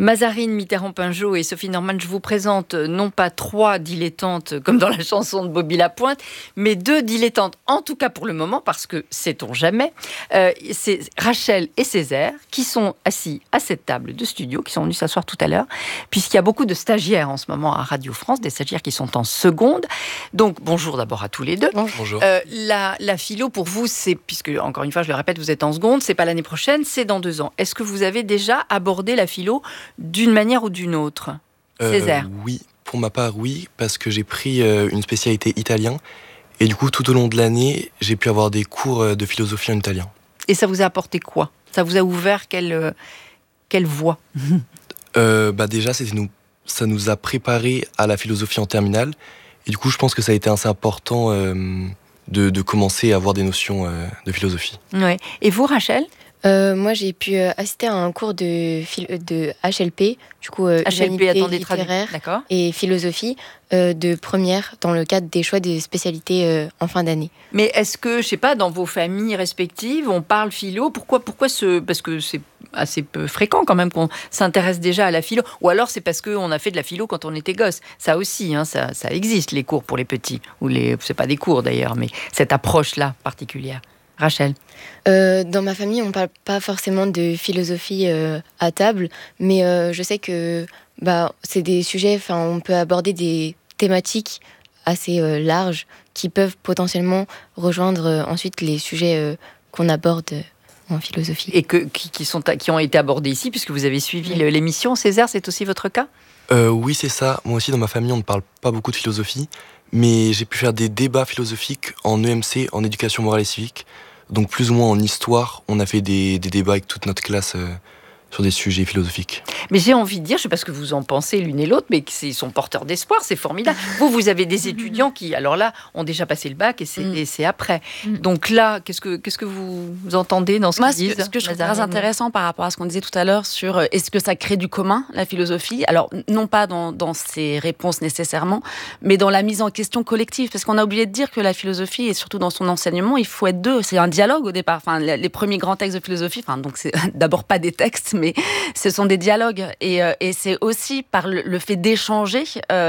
Mazarine, Mitterrand-Pinjot et Sophie Norman, je vous présente non pas 3 dilettantes comme dans la chanson de Bobby Lapointe, mais 2 dilettantes, en tout cas pour le moment, parce que sait-on jamais. C'est Rachel et Césaire qui sont assis à cette table de studio, qui sont venus s'asseoir tout à l'heure, puisqu'il y a beaucoup de stagiaires en ce moment à Radio France, des stagiaires qui sont en seconde. Donc bonjour d'abord à tous les deux. Bonjour. La philo pour vous, c'est, puisque encore une fois je le répète, vous êtes en seconde, c'est pas l'année prochaine, c'est dans 2 ans. Est-ce que vous avez déjà abordé la philo d'une manière ou d'une autre, Césaire? Oui, pour ma part, oui, parce que j'ai pris une spécialité italien. Et du coup, tout au long de l'année, j'ai pu avoir des cours de philosophie en italien. Et ça vous a apporté quoi? Ça vous a ouvert quelle voie? Déjà, ça nous a préparé à la philosophie en terminale. Et du coup, je pense que ça a été assez important de commencer à avoir des notions de philosophie. Ouais. Et vous, Rachel? Moi, j'ai pu assister à un cours de HLP, du coup, humanité littéraire et philosophie de première dans le cadre des choix des spécialités en fin d'année. Mais est-ce que, je sais pas, dans vos familles respectives, on parle philo? Pourquoi parce que c'est assez peu fréquent quand même qu'on s'intéresse déjà à la philo, ou alors c'est parce qu'on a fait de la philo quand on était gosse. Ça aussi, hein, ça existe, les cours pour les petits, c'est pas des cours d'ailleurs, mais cette approche-là particulière. Rachel? Dans ma famille, on ne parle pas forcément de philosophie à table, mais je sais que c'est des sujets, on peut aborder des thématiques assez larges qui peuvent potentiellement rejoindre ensuite les sujets qu'on aborde en philosophie. Et qui ont été abordés ici, puisque vous avez suivi l'émission. Césaire, c'est aussi votre cas? Oui, c'est ça. Moi aussi, dans ma famille, on ne parle pas beaucoup de philosophie, mais j'ai pu faire des débats philosophiques en EMC, en éducation morale et civique. Donc plus ou moins en histoire, on a fait des débats avec toute notre classe sur des sujets philosophiques. Mais j'ai envie de dire, je ne sais pas ce que vous en pensez l'une et l'autre, mais ils sont porteurs d'espoir, c'est formidable. Vous avez des étudiants qui, alors là, ont déjà passé le bac et c'est après. Donc là, qu'est-ce que vous entendez dans ce qu'ils disent? Ce que je trouve très intéressant par rapport à ce qu'on disait tout à l'heure sur est-ce que ça crée du commun, la philosophie? Alors, non pas dans ses réponses nécessairement, mais dans la mise en question collective. Parce qu'on a oublié de dire que la philosophie, et surtout dans son enseignement, il faut être deux. C'est un dialogue au départ. Enfin, les premiers grands textes de philosophie, donc c'est d'abord pas des textes, mais ce sont des dialogues. Et c'est aussi par le fait d'échanger,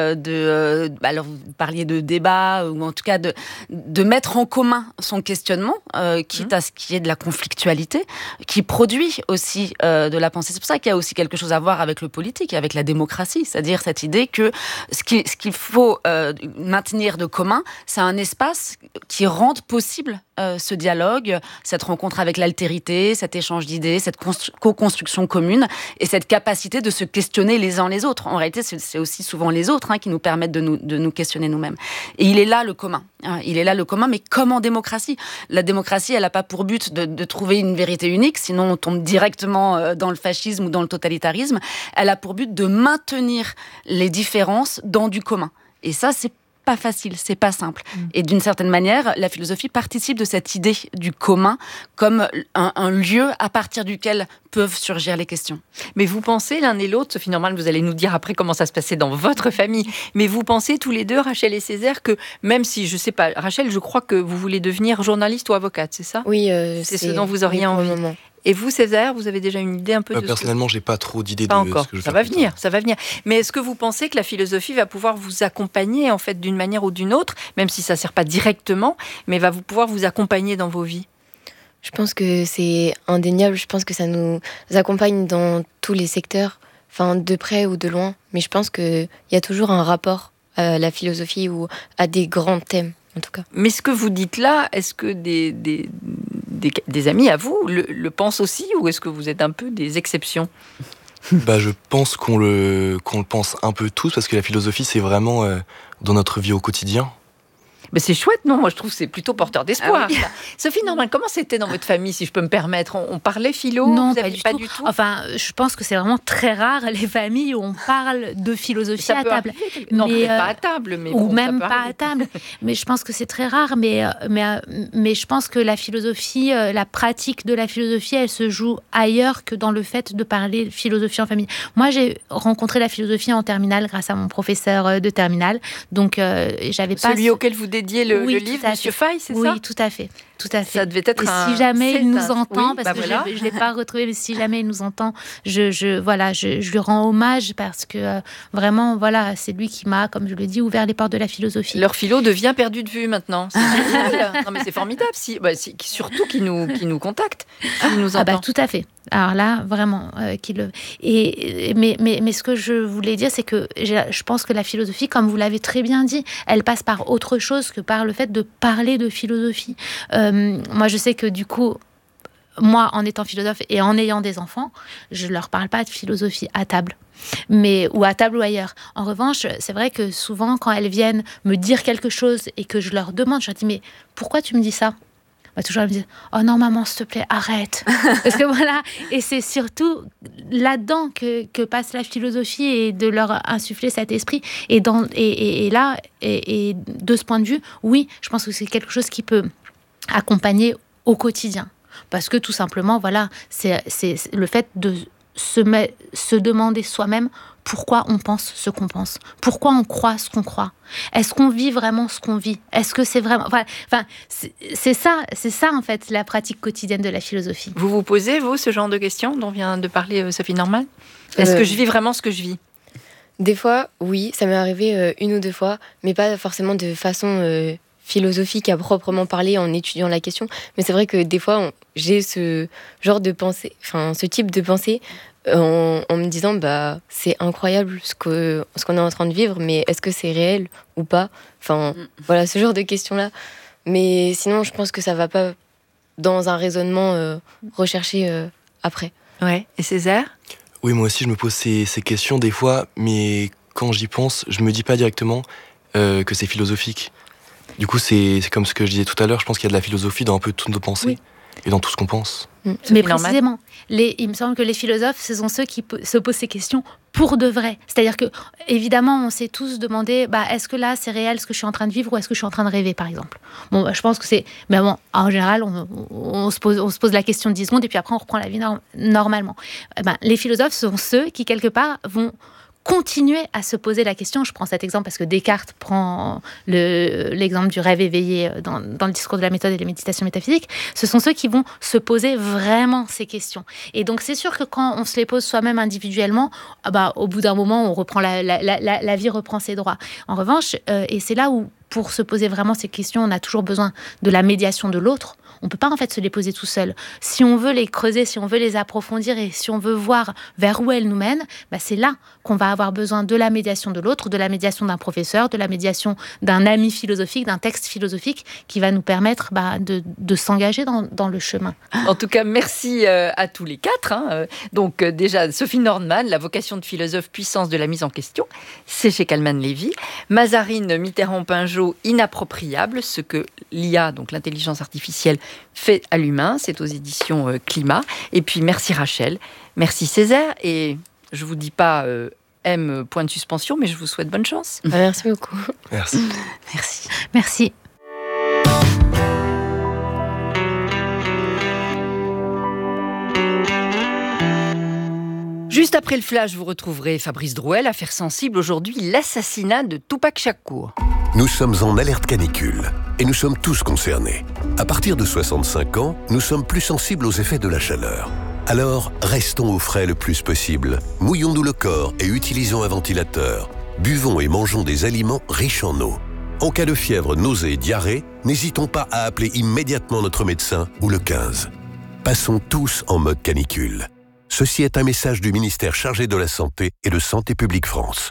alors vous parliez de débat, ou en tout cas de mettre en commun son questionnement, quitte à ce qu'il y ait de la conflictualité, qui produit aussi de la pensée. C'est pour ça qu'il y a aussi quelque chose à voir avec le politique, avec la démocratie, c'est-à-dire cette idée que ce qu'il faut maintenir de commun, c'est un espace qui rende possible ce dialogue, cette rencontre avec l'altérité, cet échange d'idées, cette co-construction commune et cette capacité de se questionner les uns les autres. En réalité, c'est aussi souvent les autres qui nous permettent de nous questionner nous-mêmes. Et il est là le commun. Il est là le commun, mais comme en démocratie. La démocratie, elle n'a pas pour but de trouver une vérité unique, sinon on tombe directement dans le fascisme ou dans le totalitarisme. Elle a pour but de maintenir les différences dans du commun. Et ça, c'est pas facile, c'est pas simple. Et d'une certaine manière, la philosophie participe de cette idée du commun comme un lieu à partir duquel peuvent surgir les questions. Mais vous pensez l'un et l'autre, Sophie Norman, vous allez nous dire après comment ça se passait dans votre famille, mais vous pensez tous les deux, Rachel et Césaire, que même si, je sais pas, Rachel, je crois que vous voulez devenir journaliste ou avocate, c'est ça? Oui, c'est ce dont vous auriez envie. Et vous, Césaire, vous avez déjà une idée un peu de personnellement, j'ai pas trop d'idées de encore. Ce que je ça va venir. Mais est-ce que vous pensez que la philosophie va pouvoir vous accompagner, en fait, d'une manière ou d'une autre, même si ça ne sert pas directement, mais va pouvoir vous accompagner dans vos vies? Je pense que c'est indéniable. Je pense que ça nous accompagne dans tous les secteurs, de près ou de loin. Mais je pense qu'il y a toujours un rapport à la philosophie ou à des grands thèmes, en tout cas. Mais ce que vous dites là, est-ce que des amis à vous le pensent aussi, ou est-ce que vous êtes un peu des exceptions? Je pense qu'on le pense un peu tous, parce que la philosophie, c'est vraiment dans notre vie au quotidien. Mais c'est chouette, non? Moi, je trouve que c'est plutôt porteur d'espoir. Oui. Sophie Norman, comment c'était dans votre famille, si je peux me permettre? On parlait philo? Non, pas du tout. Enfin, je pense que c'est vraiment très rare, les familles où on parle de philosophie à table. Non, pas à table. Mais ou même pas à table. Mais je pense que c'est très rare. Mais je pense que la philosophie, la pratique de la philosophie, elle se joue ailleurs que dans le fait de parler philosophie en famille. Moi, j'ai rencontré la philosophie en terminale grâce à mon professeur de terminale. Donc, j'avais pas... Celui auquel vous dédiez le livre, Monsieur Fay, c'est ça? Oui, tout à fait. tout à fait. Ça devait être si jamais il nous entend, parce que voilà. je ne l'ai pas retrouvé, mais si jamais il nous entend, je lui rends hommage parce que vraiment, voilà, c'est lui qui m'a, comme je le dis, ouvert les portes de la philosophie. Leur philo devient perdu de vue maintenant. C'est génial. Non, mais c'est formidable. Surtout qu'il nous contacte, qu'il nous entend. Tout à fait. Alors là, vraiment, mais ce que je voulais dire, c'est que je pense que la philosophie, comme vous l'avez très bien dit, elle passe par autre chose que par le fait de parler de philosophie. Moi, je sais que du coup, moi, en étant philosophe et en ayant des enfants, je leur parle pas de philosophie à table. Ou à table ou ailleurs. En revanche, c'est vrai que souvent, quand elles viennent me dire quelque chose et que je leur demande, je leur dis, mais pourquoi tu me dis ça ? Toujours, elles me disent, oh non, maman, s'il te plaît, arrête. Parce que voilà, et c'est surtout là-dedans que passe la philosophie et de leur insuffler cet esprit. Et là, de ce point de vue, oui, je pense que c'est quelque chose qui peut accompagner au quotidien. Parce que tout simplement, voilà, c'est le fait de se demander soi-même pourquoi on pense ce qu'on pense, pourquoi on croit ce qu'on croit. Est-ce qu'on vit vraiment ce qu'on vit ? Est-ce que c'est vraiment... Enfin, c'est ça en fait la pratique quotidienne de la philosophie. Vous vous posez, vous, ce genre de questions dont vient de parler Sophie Norman ? Est-ce que je vis vraiment ce que je vis ? Des fois, oui, ça m'est arrivé 1 ou 2 fois, mais pas forcément de façon philosophique à proprement parler en étudiant la question. Mais c'est vrai que des fois, j'ai ce genre de pensée, ce type de pensée, en me disant c'est incroyable ce qu'on est en train de vivre, mais est-ce que c'est réel ou pas ? Voilà, ce genre de questions-là. Mais sinon, je pense que ça va pas dans un raisonnement recherché après. Ouais. Et Césaire ? Oui, moi aussi, je me pose ces questions des fois, mais quand j'y pense, je me dis pas directement que c'est philosophique. Du coup, c'est comme ce que je disais tout à l'heure, je pense qu'il y a de la philosophie dans un peu toutes nos pensées et dans tout ce qu'on pense. Mais précisément, il me semble que les philosophes, ce sont ceux qui se posent ces questions pour de vrai. C'est-à-dire que, évidemment, on s'est tous demandé, est-ce que là, c'est réel ce que je suis en train de vivre ou est-ce que je suis en train de rêver, par exemple ? Je pense que c'est... Mais bon, en général, on se pose la question de 10 secondes et puis après, on reprend la vie normalement. Les philosophes sont ceux qui, quelque part, vont continuer à se poser la question. Je prends cet exemple parce que Descartes prend l'exemple du rêve éveillé dans le discours de la méthode et les méditations métaphysiques. Ce sont ceux qui vont se poser vraiment ces questions. Et donc, c'est sûr que quand on se les pose soi-même individuellement, au bout d'un moment, on reprend la vie reprend ses droits. En revanche, et c'est là où, pour se poser vraiment ces questions, on a toujours besoin de la médiation de l'autre. On ne peut pas en fait se les poser tout seul. Si on veut les creuser, si on veut les approfondir et si on veut voir vers où elles nous mènent, c'est là qu'on va avoir besoin de la médiation de l'autre, de la médiation d'un professeur, de la médiation d'un ami philosophique, d'un texte philosophique qui va nous permettre de s'engager dans le chemin. En tout cas, merci à tous les 4. Donc déjà, Sophie Norman, La vocation de philosophe, puissance de la mise en question, c'est chez Kalman Levy. Mazarine Mitterrand-Pinjot, Inappropriable, ce que l'IA, donc l'intelligence artificielle, fait à l'humain, c'est aux éditions Climat. Et puis merci Rachel, merci Césaire, et je vous dis pas M point de suspension, mais je vous souhaite bonne chance. Merci beaucoup. Merci. Merci. Juste après le flash, vous retrouverez Fabrice Drouel, affaire sensible aujourd'hui, l'assassinat de Tupac Shakur. Nous sommes en alerte canicule et nous sommes tous concernés. À partir de 65 ans, nous sommes plus sensibles aux effets de la chaleur. Alors, restons au frais le plus possible. Mouillons-nous le corps et utilisons un ventilateur. Buvons et mangeons des aliments riches en eau. En cas de fièvre, nausées et diarrhée, n'hésitons pas à appeler immédiatement notre médecin ou le 15. Passons tous en mode canicule. Ceci est un message du ministère chargé de la Santé et de Santé publique France.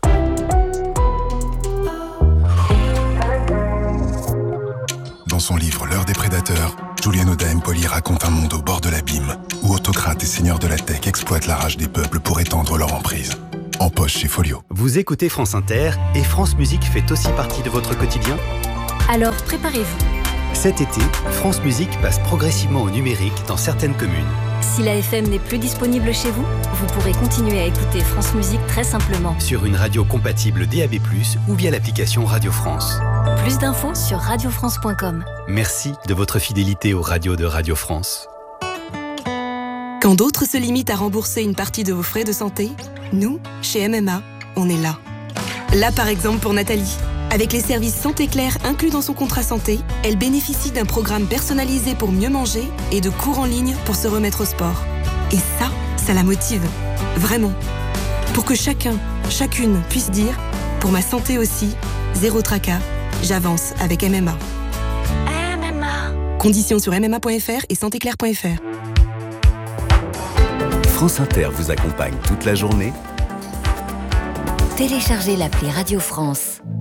Dans son livre L'heure des prédateurs, Julian Oda Empoli raconte un monde au bord de l'abîme, où autocrates et seigneurs de la tech exploitent la rage des peuples pour étendre leur emprise. En poche chez Folio. Vous écoutez France Inter et France Musique fait aussi partie de votre quotidien ? Alors préparez-vous. Cet été, France Musique passe progressivement au numérique dans certaines communes. Si la FM n'est plus disponible chez vous, vous pourrez continuer à écouter France Musique très simplement. Sur une radio compatible DAB+, ou via l'application Radio France. Plus d'infos sur radiofrance.com. Merci de votre fidélité aux radios de Radio France. Quand d'autres se limitent à rembourser une partie de vos frais de santé, nous, chez MMA, on est là. Là par exemple pour Nathalie. Avec les services Santé Claire inclus dans son contrat santé, elle bénéficie d'un programme personnalisé pour mieux manger et de cours en ligne pour se remettre au sport. Et ça la motive. Vraiment. Pour que chacun, chacune puisse dire « Pour ma santé aussi, zéro tracas, j'avance avec MMA ». Conditions sur mma.fr et santéclaire.fr. France Inter vous accompagne toute la journée. Téléchargez l'appli Radio France.